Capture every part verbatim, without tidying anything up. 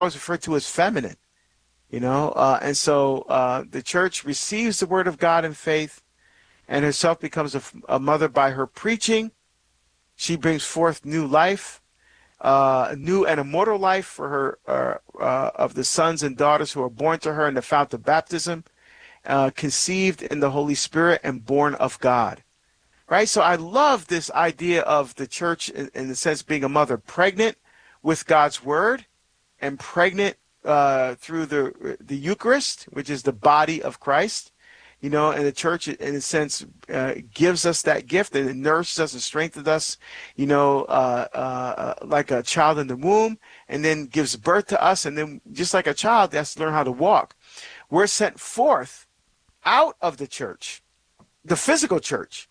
always referred to as feminine, you know. Uh, and so uh, the church receives the word of God in faith and herself becomes a, a mother by her preaching. She brings forth new life, uh, new and immortal life for her, uh, uh, of the sons and daughters who are born to her in the fount of baptism, uh, conceived in the Holy Spirit and born of God. Right? So I love this idea of the church in, in the sense being a mother pregnant with God's word and pregnant uh, through the the Eucharist, which is the body of Christ. You know, and the church, in a sense, uh, gives us that gift and it nourishes us and strengthens us, you know, uh, uh, like a child in the womb, and then gives birth to us. And then just like a child, they has to learn how to walk. We're sent forth out of the church, the physical church,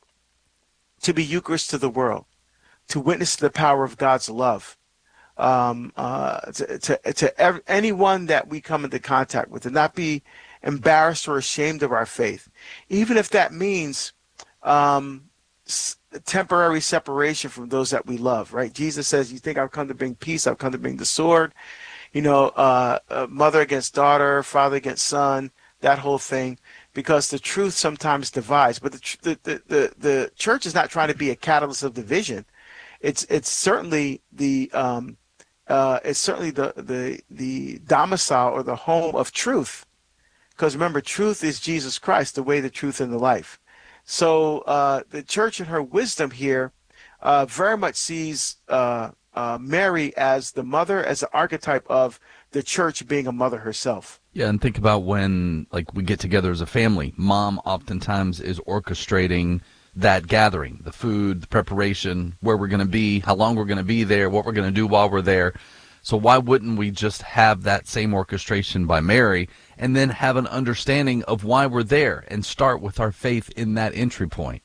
to be Eucharist to the world, to witness to the power of God's love, um, uh, to, to, to ev- anyone that we come into contact with, to not be embarrassed or ashamed of our faith, even if that means um, s- temporary separation from those that we love, right? Jesus says, you think I've come to bring peace, I've come to bring the sword, you know, uh, uh, mother against daughter, father against son, that whole thing, because the truth sometimes divides. But the, tr- the, the, the, the church is not trying to be a catalyst of division. It's it's certainly the um, uh, it's certainly the, the, the domicile or the home of truth. Because remember, truth is Jesus Christ, the way, the truth, and the life. So uh, the church in her wisdom here uh, very much sees uh, uh, Mary as the mother, as the archetype of the church being a mother herself. Yeah, and think about when, like, we get together as a family. Mom oftentimes is orchestrating that gathering, the food, the preparation, where we're going to be, how long we're going to be there, what we're going to do while we're there. So why wouldn't we just have that same orchestration by Mary and then have an understanding of why we're there and start with our faith in that entry point?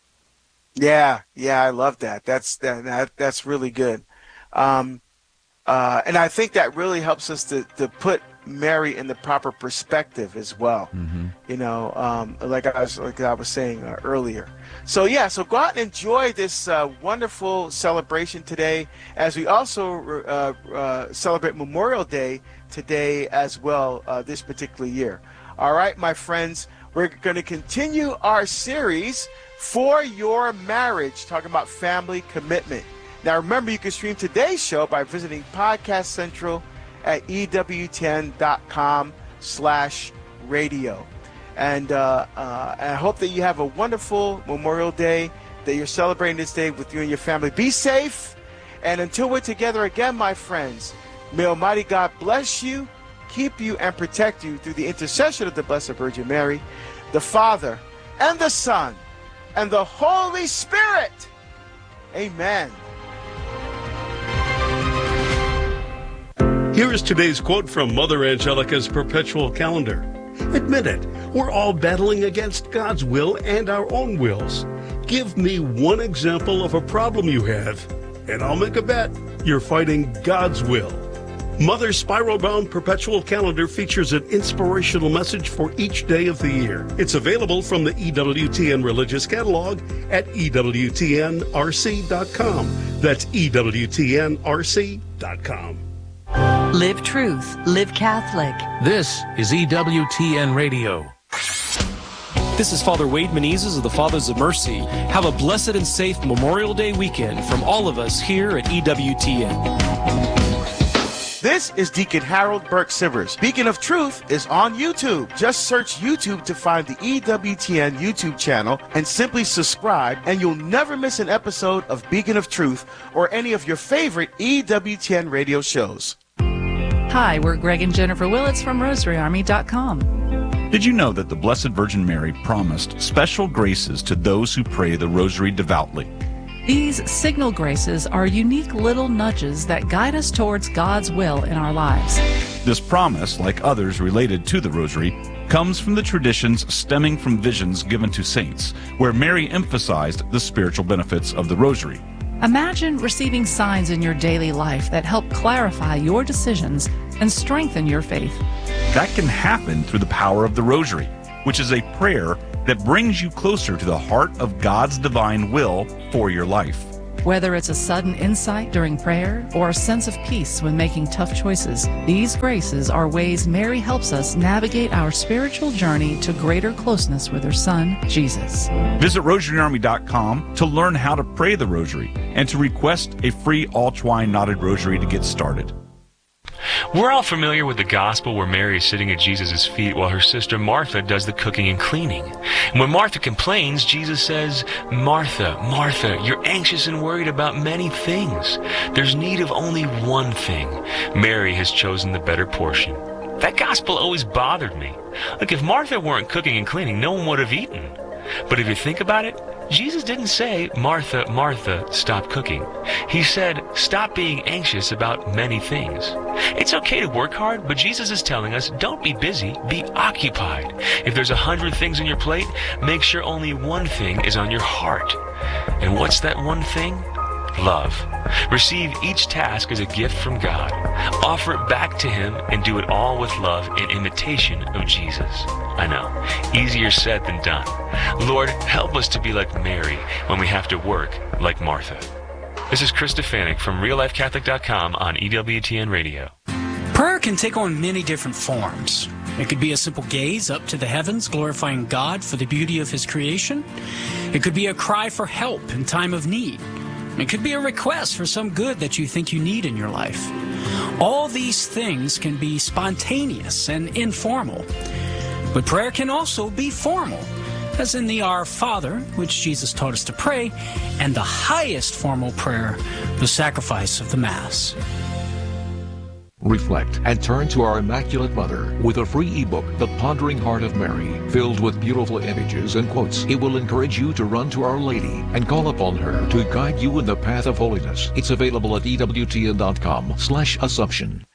Yeah, yeah, I love that. That's that, that that's really good. Um, uh, and I think that really helps us to, to put Mary in the proper perspective as well. Mm-hmm. You know, um, like I was like I was saying uh, earlier. So yeah, so go out and enjoy this uh, wonderful celebration today, as we also uh, uh, celebrate Memorial Day today as well uh, this particular year. All right, my friends, we're going to continue our series For Your Marriage, talking about family commitment. Now remember, you can stream today's show by visiting Podcast Central at E W T N dot com slash radio. And uh, uh, I hope that you have a wonderful Memorial Day, that you're celebrating this day with you and your family. Be safe. And until we're together again, my friends, may Almighty God bless you, keep you, and protect you through the intercession of the Blessed Virgin Mary, the Father, and the Son, and the Holy Spirit. Amen. Here is today's quote from Mother Angelica's Perpetual Calendar. Admit it, we're all battling against God's will and our own wills. Give me one example of a problem you have, and I'll make a bet you're fighting God's will. Mother's spiral-bound Perpetual Calendar features an inspirational message for each day of the year. It's available from the E W T N Religious Catalog at E W T N R C dot com. That's E W T N R C dot com. Live truth, live Catholic. This is E W T N Radio. This is Father Wade Menezes of the Fathers of Mercy. Have a blessed and safe Memorial Day weekend from all of us here at E W T N. This is Deacon Harold Burke Sivers. Beacon of Truth is on YouTube. Just search YouTube to find the E W T N YouTube channel and simply subscribe, and you'll never miss an episode of Beacon of Truth or any of your favorite E W T N radio shows. Hi, we're Greg and Jennifer Willits from Rosary Army dot com. Did you know that the Blessed Virgin Mary promised special graces to those who pray the Rosary devoutly? These signal graces are unique little nudges that guide us towards God's will in our lives. This promise, like others related to the Rosary, comes from the traditions stemming from visions given to saints, where Mary emphasized the spiritual benefits of the Rosary. Imagine receiving signs in your daily life that help clarify your decisions and strengthen your faith. That can happen through the power of the Rosary, which is a prayer that brings you closer to the heart of God's divine will for your life. Whether it's a sudden insight during prayer or a sense of peace when making tough choices, these graces are ways Mary helps us navigate our spiritual journey to greater closeness with her Son, Jesus. Visit rosary army dot com to learn how to pray the rosary and to request a free all-twine knotted rosary to get started. We're all familiar with the gospel where Mary is sitting at Jesus' feet while her sister Martha does the cooking and cleaning. And when Martha complains, Jesus says, "Martha, Martha, you're anxious and worried about many things. There's need of only one thing. Mary has chosen the better portion." That gospel always bothered me. Look, if Martha weren't cooking and cleaning, no one would have eaten. But if you think about it, Jesus didn't say, "Martha, Martha, stop cooking." He said, "Stop being anxious about many things." It's okay to work hard, but Jesus is telling us, don't be busy, be occupied. If there's a hundred things on your plate, make sure only one thing is on your heart. And what's that one thing? Love. Receive each task as a gift from God. Offer it back to Him and do it all with love in imitation of Jesus. I know, easier said than done. Lord, help us to be like Mary when we have to work like Martha. This is Chris Stefanik from real life catholic dot com on E W T N Radio. Prayer can take on many different forms. It could be a simple gaze up to the heavens, glorifying God for the beauty of His creation. It could be a cry for help in time of need. It could be a request for some good that you think you need in your life. All these things can be spontaneous and informal. But prayer can also be formal, as in the Our Father, which Jesus taught us to pray, and the highest formal prayer, the sacrifice of the Mass. Reflect and turn to our Immaculate Mother with a free ebook, The Pondering Heart of Mary, filled with beautiful images and quotes. It will encourage you to run to Our Lady and call upon her to guide you in the path of holiness. It's available at E W T N dot com slash Assumption.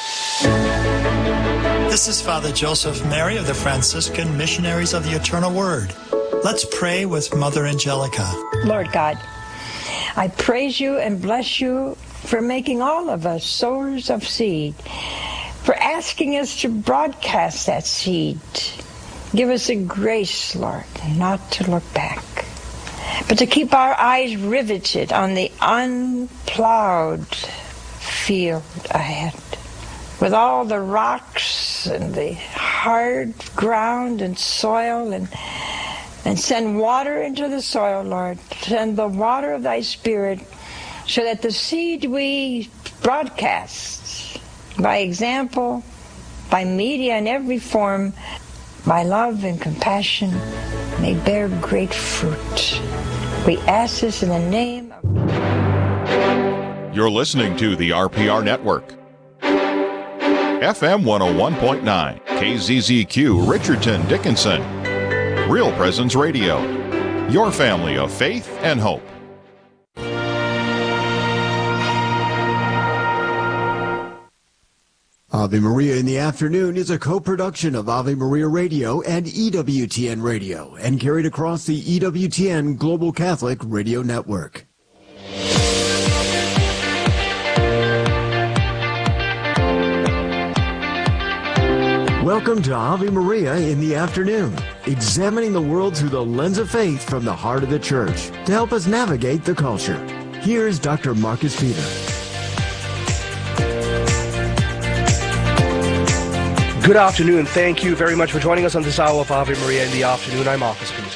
This is Father Joseph Mary of the Franciscan Missionaries of the Eternal Word. Let's pray with Mother Angelica. Lord God, I praise you and bless you for making all of us sowers of seed, for asking us to broadcast that seed. Give us a grace, Lord, not to look back, but to keep our eyes riveted on the unplowed field ahead, with all the rocks and the hard ground and soil, and and send water into the soil, Lord. Send the water of thy Spirit, so that the seed we broadcast, by example, by media in every form, by love and compassion, may bear great fruit. We ask this in the name of... You're listening to the R P R Network. F M one oh one point nine, K Z Z Q, Richardson, Dickinson. Real Presence Radio. Your family of faith and hope. Ave Maria in the Afternoon is a co-production of Ave Maria Radio and E W T N Radio, and carried across the E W T N Global Catholic Radio Network. Welcome to Ave Maria in the Afternoon, examining the world through the lens of faith from the heart of the Church to help us navigate the culture. Here's Doctor Marcus Peter. Good afternoon. Thank you very much for joining us on this hour of Ave Maria in the Afternoon. I'm Marcus Peter.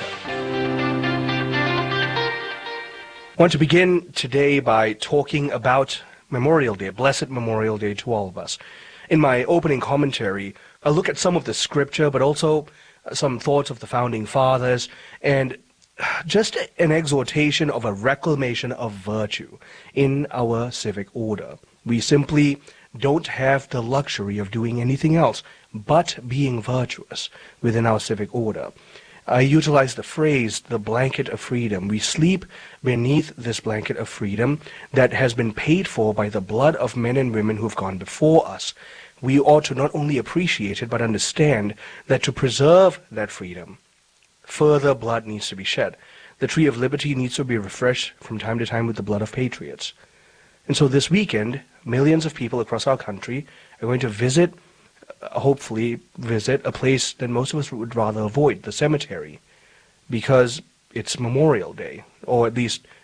I want to begin today by talking about Memorial Day, Blessed Memorial Day to all of us. In my opening commentary, I'll look at some of the scripture, but also some thoughts of the Founding Fathers, and just an exhortation of a reclamation of virtue in our civic order. We simply don't have the luxury of doing anything else but being virtuous within our civic order. I utilize the phrase, the blanket of freedom. We sleep beneath this blanket of freedom that has been paid for by the blood of men and women who've gone before us. We ought to not only appreciate it, but understand that to preserve that freedom, further blood needs to be shed. The tree of liberty needs to be refreshed from time to time with the blood of patriots. And so this weekend, millions of people across our country are going to visit, uh, hopefully visit, a place that most of us would rather avoid, the cemetery, because it's Memorial Day, or at least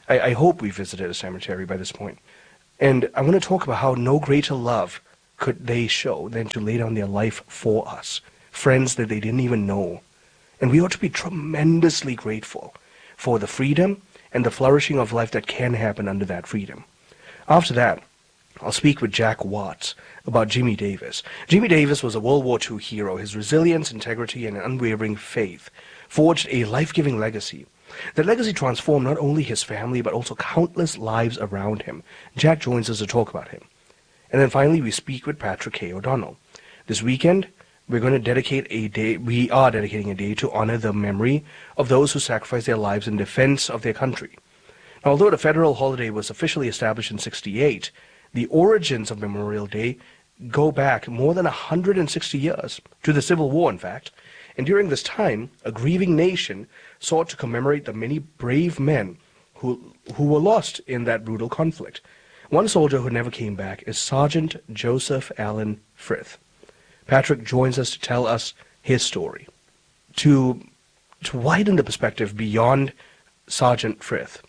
I, I hope we visited a cemetery by this point. And I want to talk about how no greater love could they show than to lay down their life for us, friends that they didn't even know. And we ought to be tremendously grateful for the freedom and the flourishing of life that can happen under that freedom. After that, I'll speak with Jack Watts about Jimmy Davis. Jimmy Davis was a World War Two hero. His resilience, integrity, and unwavering faith forged a life-giving legacy. That legacy transformed not only his family, but also countless lives around him. Jack joins us to talk about him. And then finally, we speak with Patrick K. O'Donnell. This weekend, we're going to dedicate a day, we are dedicating a day to honor the memory of those who sacrificed their lives in defense of their country. Now, although the federal holiday was officially established in sixty-eight, the origins of Memorial Day go back more than one hundred sixty years, to the Civil War, in fact. And during this time, a grieving nation sought to commemorate the many brave men who, who were lost in that brutal conflict. One soldier who never came back is Sergeant Joseph Allen Frith. Patrick joins us to tell us his story. To, to widen the perspective beyond Sergeant Frith,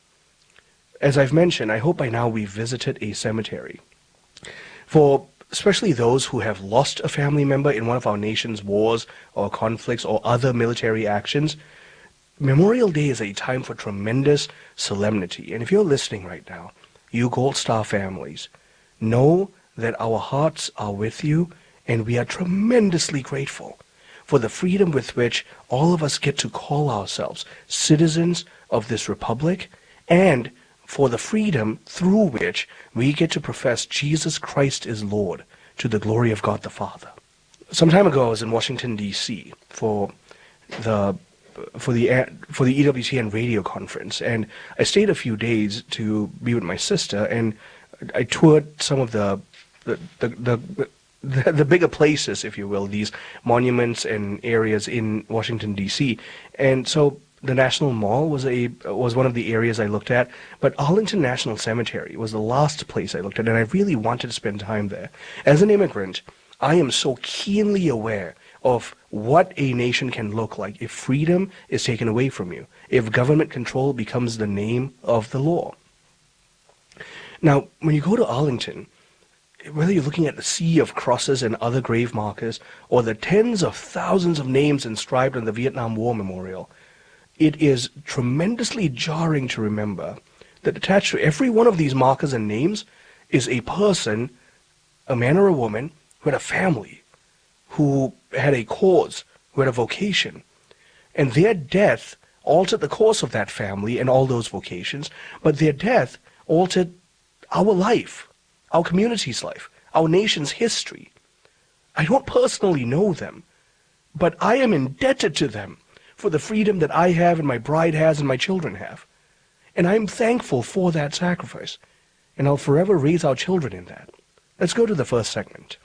as I've mentioned, I hope by now we've visited a cemetery. For especially those who have lost a family member in one of our nation's wars or conflicts or other military actions, Memorial Day is a time for tremendous solemnity. And if you're listening right now, you Gold Star families, know that our hearts are with you, and we are tremendously grateful for the freedom with which all of us get to call ourselves citizens of this republic, and for the freedom through which we get to profess Jesus Christ is Lord to the glory of God the Father. Some time ago, I was in Washington, D C for the for the for the E W T N radio conference, and I stayed a few days to be with my sister, and I toured some of the the the, the The, the bigger places, if you will, these monuments and areas in Washington, D C And so the National Mall was a was one of the areas I looked at, but Arlington National Cemetery was the last place I looked at, and I really wanted to spend time there. As an immigrant, I am so keenly aware of what a nation can look like if freedom is taken away from you, if government control becomes the name of the law. Now, when you go to Arlington, whether you're looking at the sea of crosses and other grave markers, or the tens of thousands of names inscribed on the Vietnam War Memorial, it is tremendously jarring to remember that attached to every one of these markers and names is a person, a man or a woman, who had a family, who had a cause, who had a vocation. And their death altered the course of that family and all those vocations, but their death altered our life, our community's life, our nation's history. I don't personally know them, but I am indebted to them for the freedom that I have and my bride has and my children have. And I'm thankful for that sacrifice, and I'll forever raise our children in that. Let's go to the first segment.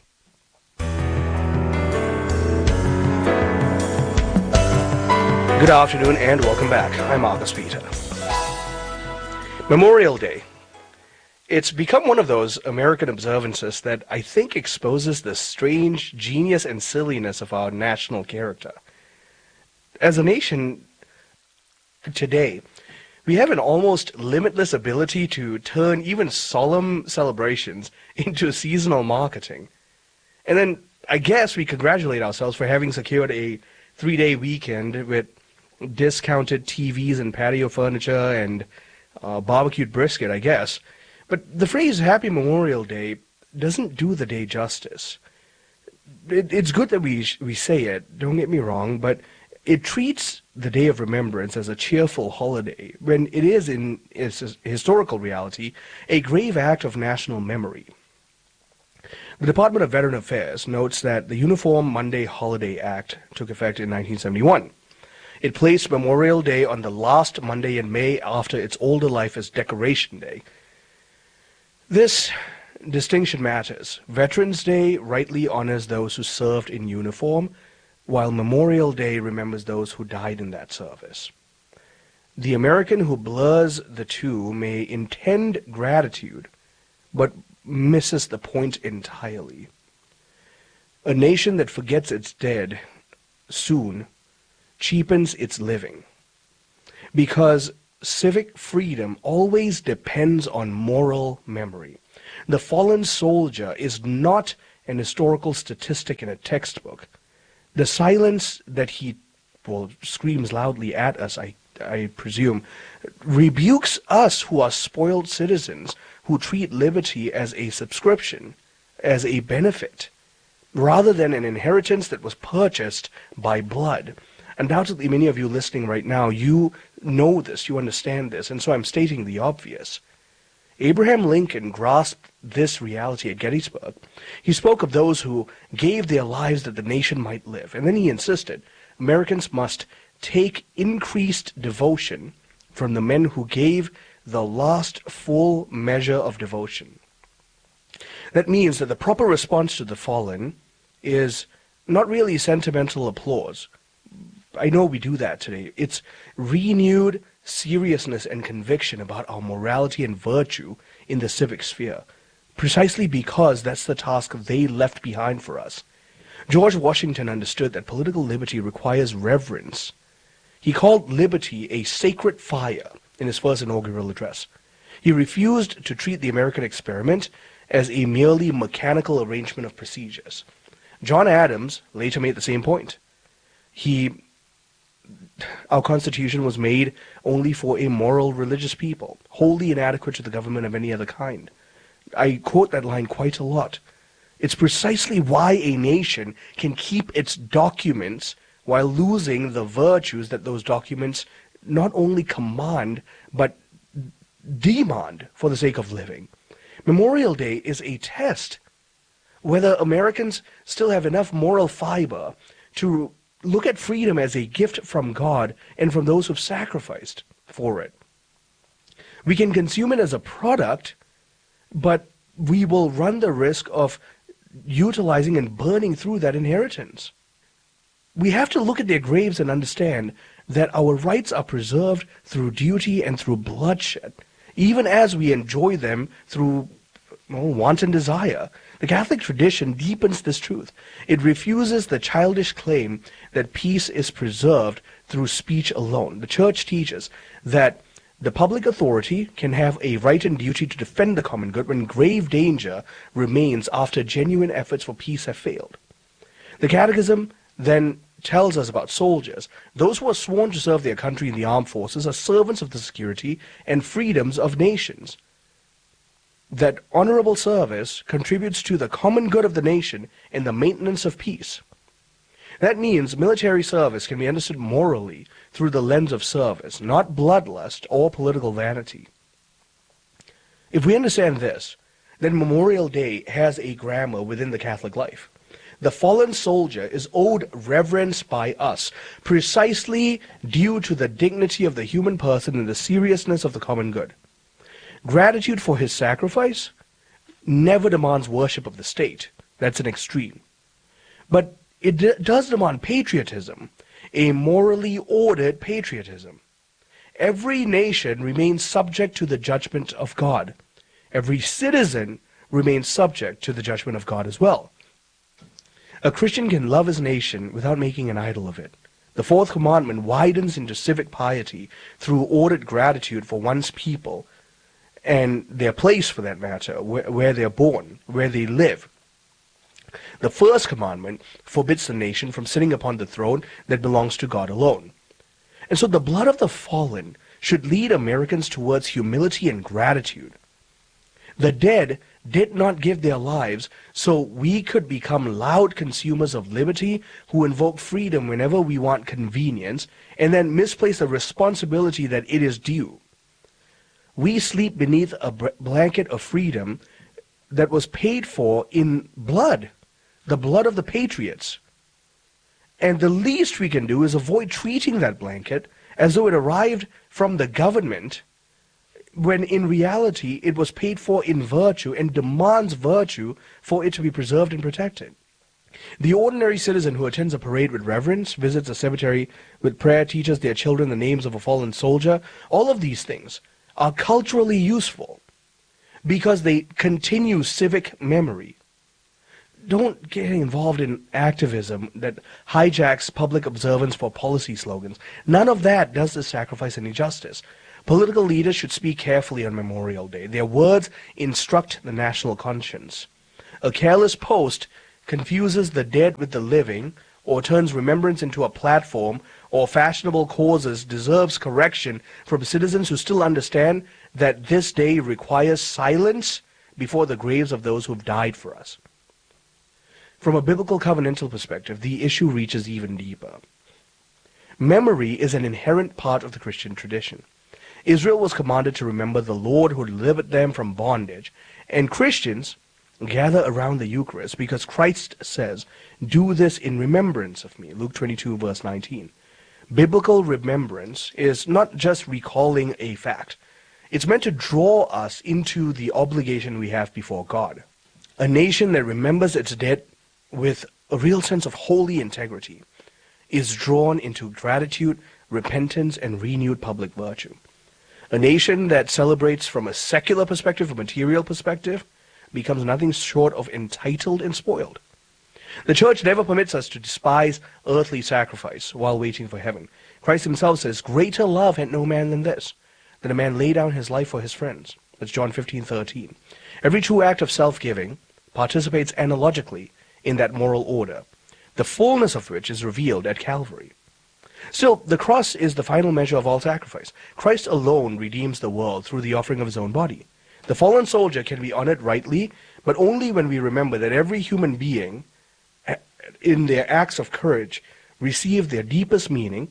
Good afternoon and welcome back. I'm Marcus Peter. Memorial Day. It's become one of those American observances that I think exposes the strange genius and silliness of our national character. As a nation today, we have an almost limitless ability to turn even solemn celebrations into seasonal marketing. And then I guess we congratulate ourselves for having secured a three-day weekend with discounted T Vs and patio furniture and uh, barbecued brisket, I guess. But the phrase Happy Memorial Day doesn't do the day justice. It, it's good that we we say it, don't get me wrong, but it treats the Day of Remembrance as a cheerful holiday, when it is, in its historical reality, a grave act of national memory. The Department of Veteran Affairs notes that the Uniform Monday Holiday Act took effect in nineteen seventy-one. It placed Memorial Day on the last Monday in May after its older life as Decoration Day. This distinction matters. Veterans Day rightly honors those who served in uniform, while Memorial Day remembers those who died in that service. The American who blurs the two may intend gratitude, but misses the point entirely. A nation that forgets its dead soon cheapens its living, because civic freedom always depends on moral memory. The fallen soldier is not an historical statistic in a textbook. The silence that he, well, screams loudly at us, I, I presume, rebukes us who are spoiled citizens who treat liberty as a subscription, as a benefit, rather than an inheritance that was purchased by blood. Undoubtedly, many of you listening right now, you know this, you understand this, and so I'm stating the obvious. Abraham Lincoln grasped this reality at Gettysburg. He spoke of those who gave their lives that the nation might live, and then he insisted Americans must take increased devotion from the men who gave the last full measure of devotion. That means that the proper response to the fallen is not really sentimental applause. I know we do that today. It's renewed seriousness and conviction about our morality and virtue in the civic sphere, precisely because that's the task they left behind for us. George Washington understood that political liberty requires reverence. He called liberty a sacred fire in his first inaugural address. He refused to treat the American experiment as a merely mechanical arrangement of procedures. John Adams later made the same point. He Our Constitution was made only for a moral religious people, wholly inadequate to the government of any other kind. I quote that line quite a lot. It's precisely why a nation can keep its documents while losing the virtues that those documents not only command, but demand for the sake of living. Memorial Day is a test whether Americans still have enough moral fiber to look at freedom as a gift from God and from those who've sacrificed for it. We can consume it as a product, but we will run the risk of utilizing and burning through that inheritance. We have to look at their graves and understand that our rights are preserved through duty and through bloodshed, even as we enjoy them through well, wanton desire. The Catholic tradition deepens this truth. It refuses the childish claim that peace is preserved through speech alone. The Church teaches that the public authority can have a right and duty to defend the common good when grave danger remains after genuine efforts for peace have failed. The Catechism then tells us about soldiers. Those who are sworn to serve their country in the armed forces are servants of the security and freedoms of nations. That honorable service contributes to the common good of the nation and the maintenance of peace. That means military service can be understood morally through the lens of service, not bloodlust or political vanity. If we understand this, then Memorial Day has a grammar within the Catholic life. The fallen soldier is owed reverence by us, precisely due to the dignity of the human person and the seriousness of the common good. Gratitude for his sacrifice never demands worship of the state. That's an extreme. But it d- does demand patriotism, a morally ordered patriotism. Every nation remains subject to the judgment of God. Every citizen remains subject to the judgment of God as well. A Christian can love his nation without making an idol of it. The fourth commandment widens into civic piety through ordered gratitude for one's people and their place, for that matter, where, where they're born, where they live. The first commandment forbids the nation from sitting upon the throne that belongs to God alone. And so the blood of the fallen should lead Americans towards humility and gratitude. The dead did not give their lives so we could become loud consumers of liberty who invoke freedom whenever we want convenience and then misplace the responsibility that it is due. We sleep beneath a blanket of freedom that was paid for in blood, the blood of the patriots. And the least we can do is avoid treating that blanket as though it arrived from the government, when in reality it was paid for in virtue and demands virtue for it to be preserved and protected. The ordinary citizen who attends a parade with reverence, visits a cemetery with prayer, teaches their children the names of a fallen soldier, all of these things are culturally useful because they continue civic memory. Don't get involved in activism that hijacks public observance for policy slogans. None of that does the sacrifice any justice. Political leaders should speak carefully on Memorial Day. Their words instruct the national conscience. A careless post confuses the dead with the living, or turns remembrance into a platform, or fashionable causes deserves correction from citizens who still understand that this day requires silence before the graves of those who have died for us. From a biblical covenantal perspective, the issue reaches even deeper. Memory is an inherent part of the Christian tradition. Israel was commanded to remember the Lord who delivered them from bondage, and Christians gather around the Eucharist because Christ says, "Do this in remembrance of me," Luke twenty-two, verse nineteen. Biblical remembrance is not just recalling a fact. It's meant to draw us into the obligation we have before God. A nation that remembers its dead with a real sense of holy integrity is drawn into gratitude, repentance, and renewed public virtue. A nation that celebrates from a secular perspective, a material perspective, becomes nothing short of entitled and spoiled. The church never permits us to despise earthly sacrifice while waiting for heaven. Christ himself says, "Greater love had no man than this, that a man lay down his life for his friends." That's John fifteen thirteen. Every true act of self-giving participates analogically in that moral order, the fullness of which is revealed at Calvary. Still, the cross is the final measure of all sacrifice. Christ alone redeems the world through the offering of his own body. The fallen soldier can be honored rightly, but only when we remember that every human being, in their acts of courage, received their deepest meaning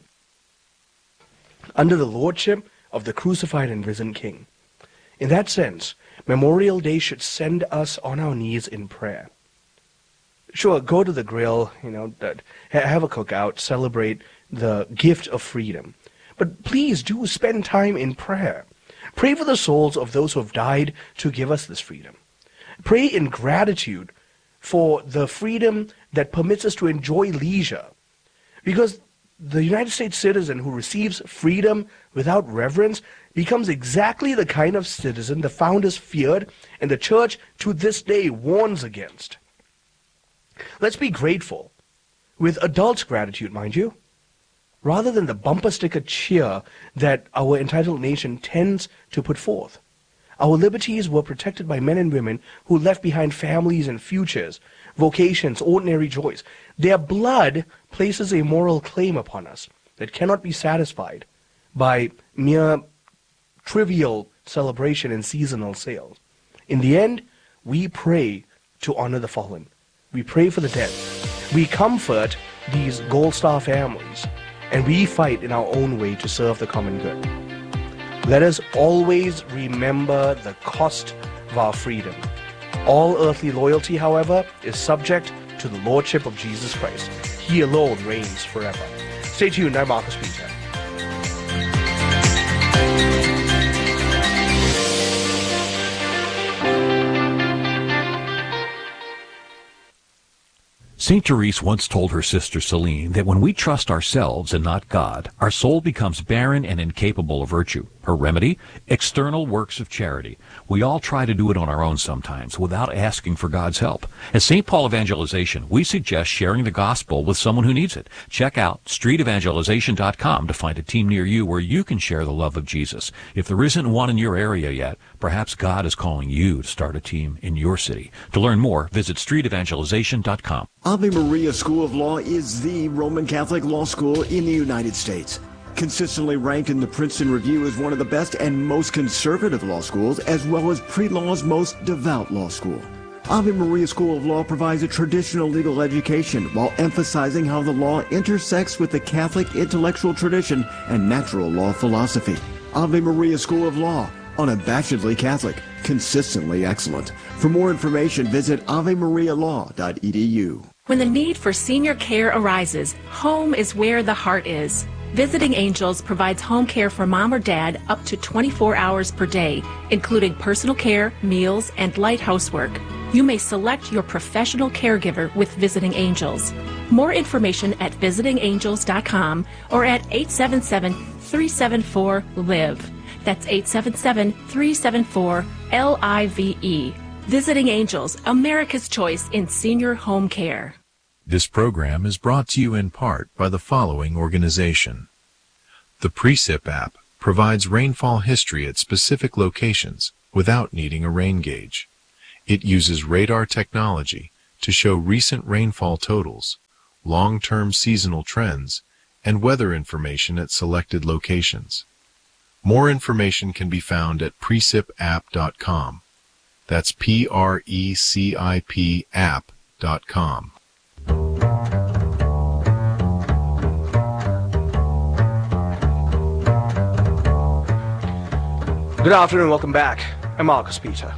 under the lordship of the crucified and risen King. In that sense, Memorial Day should send us on our knees in prayer. Sure, go to the grill, you know, have a cookout, celebrate the gift of freedom. But please do spend time in prayer. Pray for the souls of those who have died to give us this freedom. Pray in gratitude for the freedom that permits us to enjoy leisure. Because the United States citizen who receives freedom without reverence becomes exactly the kind of citizen the founders feared and the church to this day warns against. Let's be grateful, with adult gratitude, mind you, rather than the bumper sticker cheer that our entitled nation tends to put forth. Our liberties were protected by men and women who left behind families and futures, vocations, ordinary joys. Their blood places a moral claim upon us that cannot be satisfied by mere trivial celebration and seasonal sales. In the end, we pray to honor the fallen. We pray for the dead. We comfort these Gold Star families, and we fight in our own way to serve the common good. Let us always remember the cost of our freedom. All earthly loyalty, however, is subject to the lordship of Jesus Christ. He alone reigns forever. Stay tuned, I'm Marcus Peter. Saint Therese once told her sister Celine that when we trust ourselves and not God, our soul becomes barren and incapable of virtue. Her remedy? External works of charity. We all try to do it on our own sometimes without asking for God's help. At Saint Paul Evangelization, we suggest sharing the gospel with someone who needs it. Check out street evangelization dot com to find a team near you where you can share the love of Jesus. If there isn't one in your area yet, perhaps God is calling you to start a team in your city. To learn more, visit street evangelization dot com. Ave Maria School of Law is the Roman Catholic law school in the United States. Consistently ranked in the Princeton Review as one of the best and most conservative law schools, as well as pre-law's most devout law school. Ave Maria School of Law provides a traditional legal education while emphasizing how the law intersects with the Catholic intellectual tradition and natural law philosophy. Ave Maria School of Law, unabashedly Catholic, consistently excellent. For more information, visit ave maria law dot e d u. When the need for senior care arises, home is where the heart is. Visiting Angels provides home care for mom or dad up to twenty-four hours per day, including personal care, meals, and light housework. You may select your professional caregiver with Visiting Angels. More information at visiting angels dot com or at eight seven seven, three seven four, L I V E. That's eight seven seven, three seven four, L I V E. Visiting Angels, America's choice in senior home care. This program is brought to you in part by the following organization. The Precip app provides rainfall history at specific locations without needing a rain gauge. It uses radar technology to show recent rainfall totals, long-term seasonal trends, and weather information at selected locations. More information can be found at precip app dot com. That's P R E C I P app dot com. Good afternoon, welcome back. I'm Marcus Peter.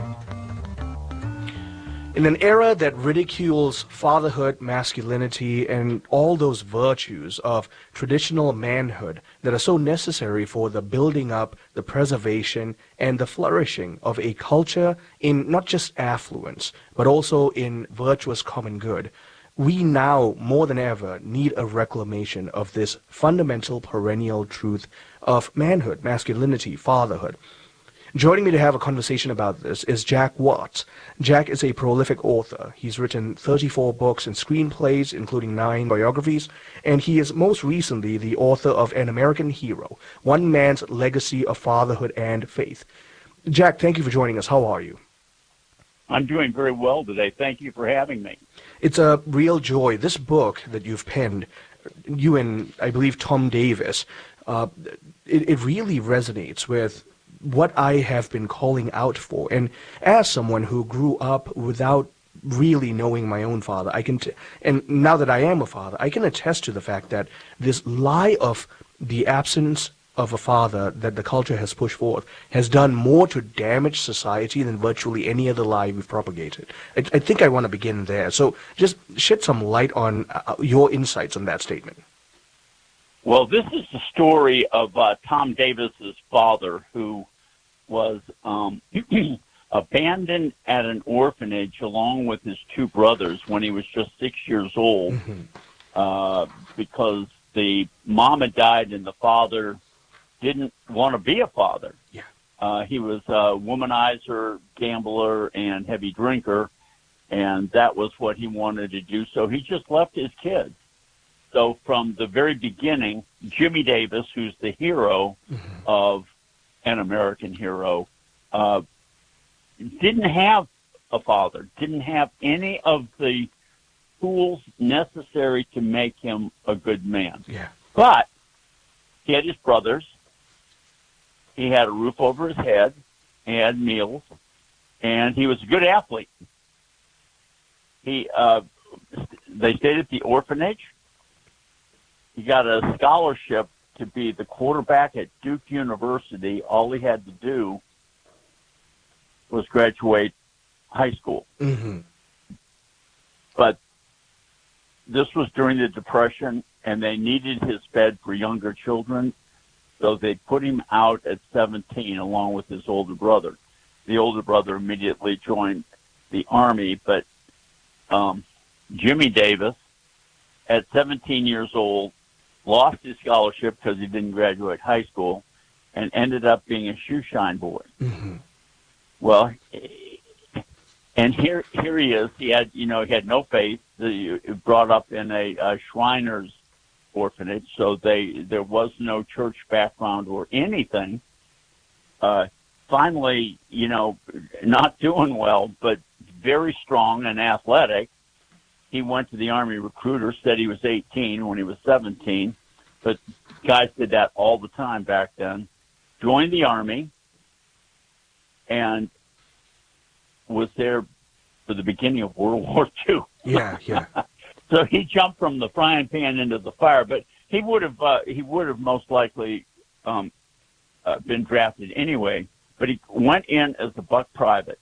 In an era that ridicules fatherhood, masculinity, and all those virtues of traditional manhood that are so necessary for the building up, the preservation, and the flourishing of a culture in not just affluence, but also in virtuous common good, we now, more than ever, need a reclamation of this fundamental perennial truth of manhood, masculinity, fatherhood. Joining me to have a conversation about this is Jack Watts. Jack is a prolific author. He's written thirty-four books and screenplays, including nine biographies, and he is most recently the author of An American Hero, One Man's Legacy of Fatherhood and Faith. Jack, thank you for joining us. How are you? I'm doing very well today. Thank you for having me. It's a real joy. This book that you've penned, you and I believe Tom Davis, uh, it, it really resonates with what I have been calling out for. And as someone who grew up without really knowing my own father, I can, t- and now that I am a father, I can attest to the fact that this lie of the absence of a father that the culture has pushed forth has done more to damage society than virtually any other lie we've propagated. I, I think I want to begin there. So just shed some light on uh, your insights on that statement. Well, this is the story of uh, Tom Davis's father, who was um, abandoned at an orphanage along with his two brothers when he was just six years old, mm-hmm. uh, because the mom had died and the father didn't want to be a father. Yeah. Uh, he was a womanizer, gambler, and heavy drinker, and that was what he wanted to do. So he just left his kids. So from the very beginning, Jimmy Davis, who's the hero mm-hmm. of An American Hero, uh, didn't have a father, didn't have any of the tools necessary to make him a good man. Yeah. But he had his brothers. He had a roof over his head. He had meals. And he was a good athlete. He, uh, they stayed at the orphanage. He got a scholarship to be the quarterback at Duke University. All he had to do was graduate high school. Mm-hmm. But this was during the Depression, and they needed his bed for younger children, so they put him out at seventeen along with his older brother. The older brother immediately joined the Army, but um, Jimmy Davis, at seventeen years old, lost his scholarship because he didn't graduate high school, and ended up being a shoe shine boy. Mm-hmm. Well, and here here he is. He had, you know, he had no faith. He brought up in a, a Shriners orphanage, so they there was no church background or anything. Uh, finally, you know, not doing well, but very strong and athletic. He went to the Army recruiter, said he was eighteen when he was seventeen, but guys did that all the time back then. Joined the Army and was there for the beginning of World War Two. Yeah, yeah. So he jumped from the frying pan into the fire, but he would have uh, he would have most likely um, uh, been drafted anyway. But he went in as a buck private.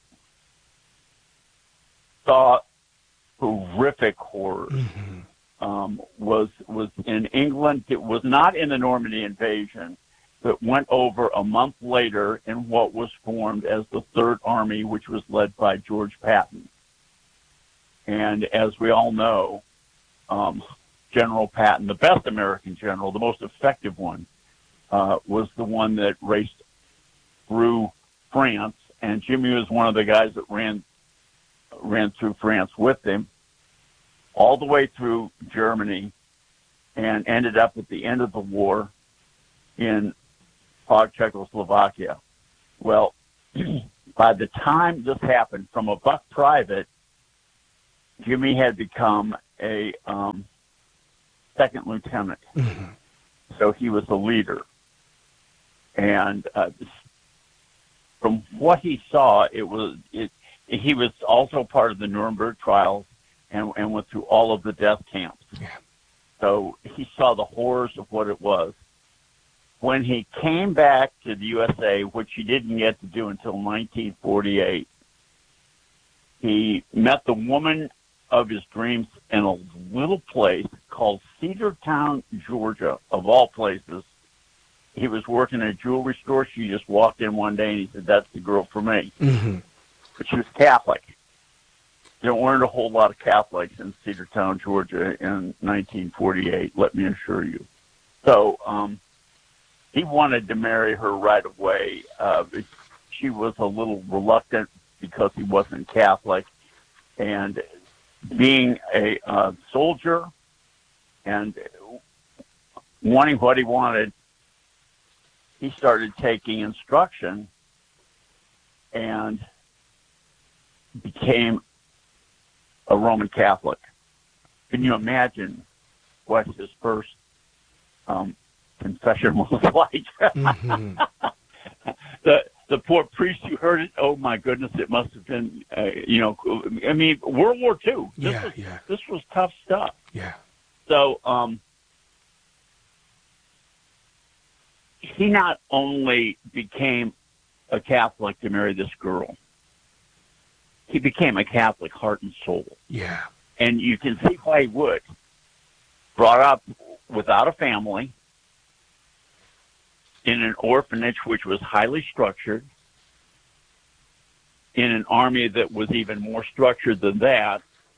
Saw horrific horrors. Mm-hmm. Um, was was in England. It was not in the Normandy invasion, but went over a month later in what was formed as the Third Army, which was led by George Patton. And as we all know, um, General Patton, the best American general, the most effective one, uh, was the one that raced through France, and Jimmy was one of the guys that ran ran through France with him, all the way through Germany, and ended up at the end of the war in Prague, Czechoslovakia. Well, by the time this happened, from a buck private, Jimmy had become a um, second lieutenant. Mm-hmm. So he was a leader. And uh, from what he saw, it was it, he was also part of the Nuremberg trials and, and went through all of the death camps. Yeah. So he saw the horrors of what it was. When he came back to the U S A, which he didn't get to do until nineteen forty-eight, he met the woman of his dreams in a little place called Cedartown, Georgia, of all places. He was working at a jewelry store. She just walked in one day, and he said, "That's the girl for me." Mm-hmm. But she was Catholic. There weren't a whole lot of Catholics in Cedartown, Georgia in nineteen forty-eight, let me assure you. So um, he wanted to marry her right away. Uh, she was a little reluctant because he wasn't Catholic. And being a uh, soldier and wanting what he wanted, he started taking instruction and became a Roman Catholic. Can you imagine what his first um, confession was like? Mm-hmm. the the poor priest who heard it, oh my goodness, it must have been, uh, you know, I mean, World War Two. This Yeah, was, yeah. This was tough stuff. Yeah. So um, he not only became a Catholic to marry this girl, he became a Catholic heart and soul. Yeah. And you can see why he would. Brought up without a family, in an orphanage which was highly structured, in an army that was even more structured than that,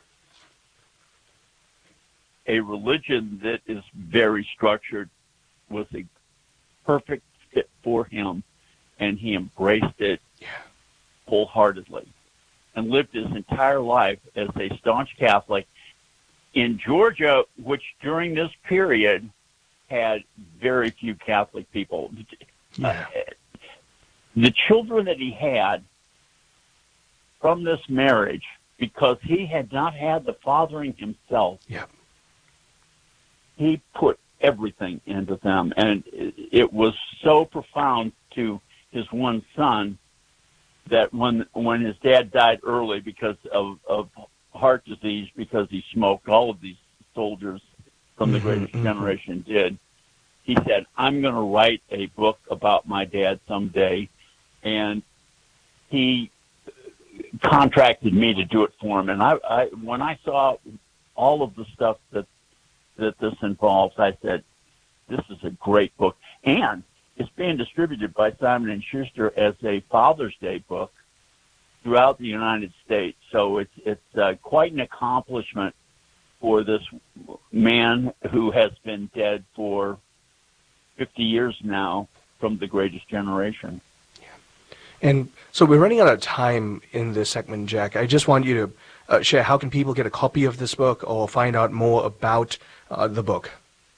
a religion that is very structured was a perfect fit for him, and he embraced it yeah. wholeheartedly and lived his entire life as a staunch Catholic in Georgia, which during this period had very few Catholic people. Yeah. Uh, the children that he had from this marriage, because he had not had the fathering himself, yeah. he put everything into them. And it, it was so profound to his one son that when when his dad died early because of, of heart disease, because he smoked, all of these soldiers from the Greatest mm-hmm. Generation did, he said, "I'm going to write a book about my dad someday." And he contracted me to do it for him. And I, I when I saw all of the stuff that that this involves, I said, this is a great book. And it's being distributed by Simon and Schuster as a Father's Day book throughout the United States. So it's it's uh, quite an accomplishment for this man who has been dead for fifty years now from the Greatest Generation. And so we're running out of time in this segment, Jack. I just want you to uh, share how can people get a copy of this book or find out more about uh, the book?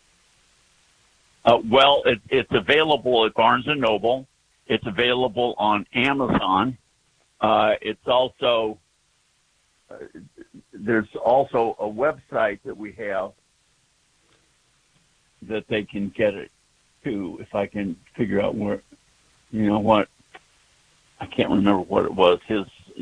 Uh, well, it, it's available at Barnes and Noble. It's available on Amazon. Uh, it's also uh, there's also a website that we have that they can get it to. If I can figure out where, you know what, I can't remember what it was. His,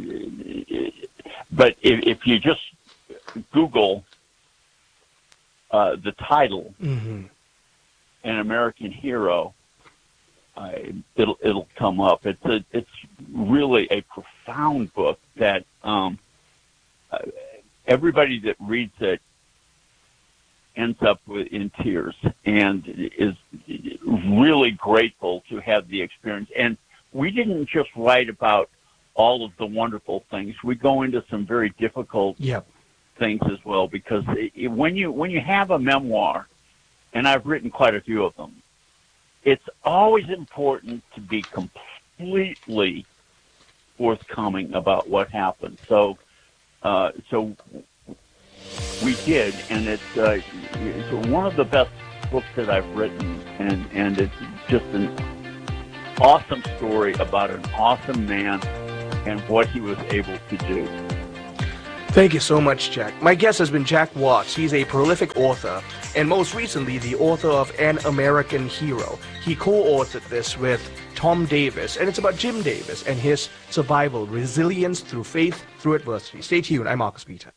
but if, if you just Google uh, the title, mm-hmm. "An American Hero," uh, it'll it'll come up. It's a it's really a profound book that um, uh, everybody that reads it ends up with, in tears and is really grateful to have the experience. And we didn't just write about all of the wonderful things. We go into some very difficult yep. things as well, because it, when you when you have a memoir, and I've written quite a few of them, it's always important to be completely forthcoming about what happened. So, uh, so we did, and it's, uh, it's one of the best books that I've written, and, and it's just an awesome story about an awesome man and what he was able to do. Thank you so much, Jack. My guest has been Jack Watts. He's a prolific author, and most recently, the author of An American Hero. He co-authored this with Tom Davis, and it's about Jim Davis and his survival, resilience through faith, through adversity. Stay tuned. I'm Marcus Peter.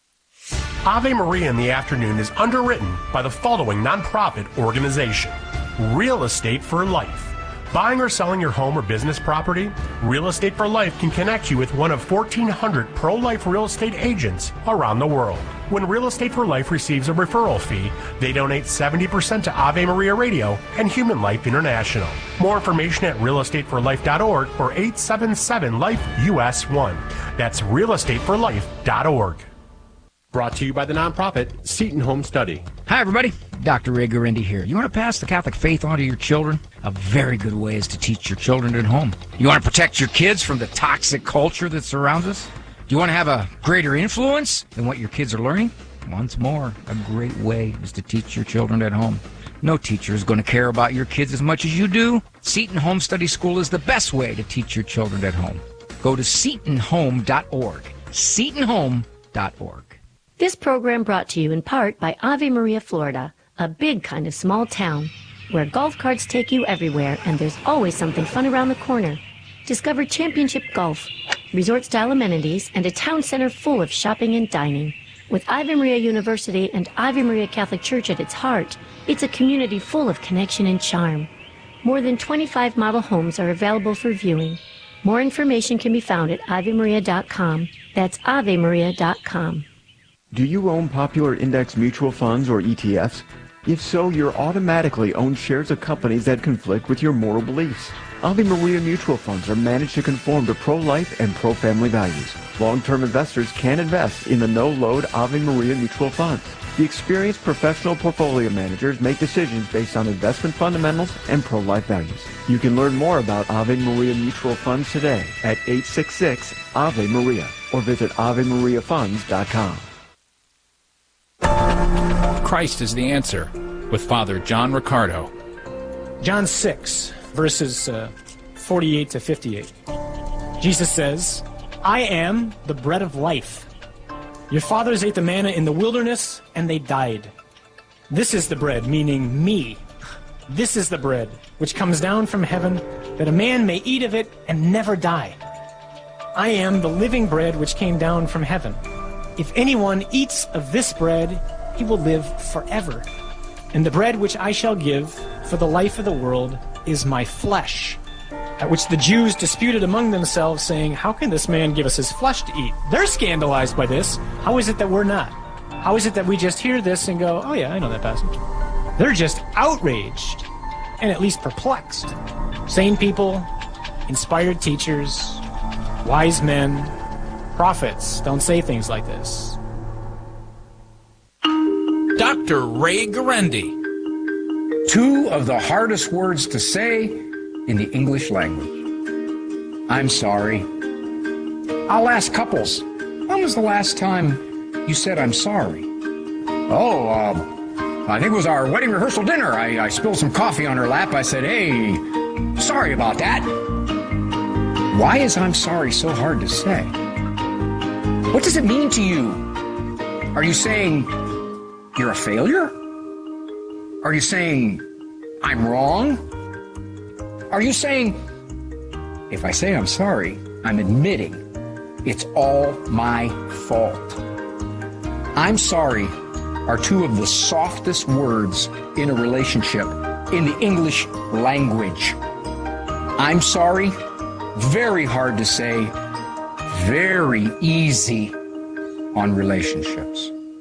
Ave Maria in the Afternoon is underwritten by the following nonprofit organization: Real Estate for Life. Buying or selling your home or business property? Real Estate for Life can connect you with one of fourteen hundred pro-life real estate agents around the world. When Real Estate for Life receives a referral fee, they donate seventy percent to Ave Maria Radio and Human Life International. More information at real estate for life dot org or eight seven seven life U S one. That's real estate for life dot org. Brought to you by the nonprofit Seton Home Study. Hi, everybody. Doctor Ray Guarendi here. You want to pass the Catholic faith on to your children? A very good way is to teach your children at home. You want to protect your kids from the toxic culture that surrounds us? Do you want to have a greater influence than what your kids are learning? Once more, a great way is to teach your children at home. No teacher is going to care about your kids as much as you do. Seton Home Study School is the best way to teach your children at home. Go to seton home dot org. seton home dot org. This program brought to you in part by Ave Maria, Florida, a big kind of small town where golf carts take you everywhere and there's always something fun around the corner. Discover championship golf, resort-style amenities, and a town center full of shopping and dining. With Ave Maria University and Ave Maria Catholic Church at its heart, it's a community full of connection and charm. More than twenty-five model homes are available for viewing. More information can be found at ave maria dot com. That's ave maria dot com. Do you own popular index mutual funds or E T Fs? If so, you're automatically own shares of companies that conflict with your moral beliefs. Ave Maria mutual funds are managed to conform to pro-life and pro-family values. Long-term investors can invest in the no-load Ave Maria mutual funds. The experienced professional portfolio managers make decisions based on investment fundamentals and pro-life values. You can learn more about Ave Maria mutual funds today at eight six six Ave Maria or visit ave maria funds dot com. Christ is the answer, with Father John Riccardo. John six, verses uh, forty-eight to fifty-eight. Jesus says, I am the bread of life. Your fathers ate the manna in the wilderness, and they died. This is the bread, meaning me. This is the bread, which comes down from heaven, that a man may eat of it and never die. I am the living bread which came down from heaven. If anyone eats of this bread, he will live forever. And the bread which I shall give for the life of the world is my flesh. At which the Jews disputed among themselves, saying, how can this man give us his flesh to eat? They're scandalized by this. How is it that we're not? How is it that we just hear this and go, oh yeah, I know that passage? They're just outraged and at least perplexed. Sane people, inspired teachers, wise men, prophets don't say things like this. Doctor Ray Guarendi. Two of the hardest words to say in the English language. I'm sorry. I'll ask couples, when was the last time you said I'm sorry? Oh, uh, I think it was our wedding rehearsal dinner. I, I spilled some coffee on her lap. I said, hey, sorry about that. Why is I'm sorry so hard to say? What does it mean to you? Are you saying you're a failure? Are you saying I'm wrong? Are you saying, if I say I'm sorry, I'm admitting it's all my fault? I'm sorry are two of the softest words in a relationship in the English language. I'm sorry, very hard to say, very easy on relationships.